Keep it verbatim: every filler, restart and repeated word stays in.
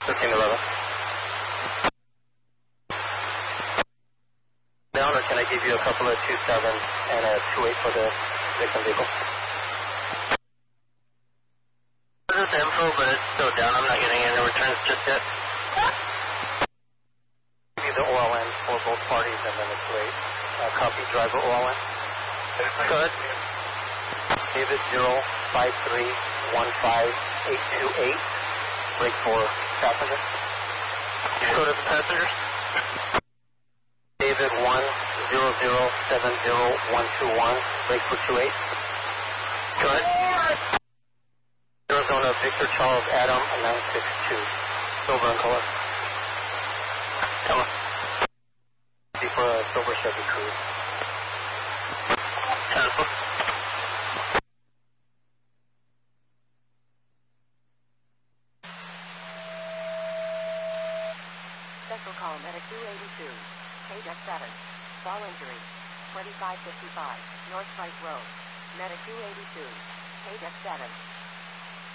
thirteen eleven. Down, or can I give you a couple of two seven and a two eight for the victim vehicle? This is info, but it's still down. I'm not getting any returns just yet. Give you the O L N for both parties, and then it's late. Uh, copy driver O L N. Go ahead. David zero five three one five eight two eight. Break for passenger. Go to the passengers. David one zero zero seven zero one two one. Break for two eight. Go ahead. Arizona Victor Charles Adam nine six two. Silver in color. Come on. See for a silver Chevy Cruze. Cancel. Special call medic two eighty-two. K D E C seven. Fall injury. twenty-five fifty-five. North Price Road. Medic two eighty-two. K D E C seven.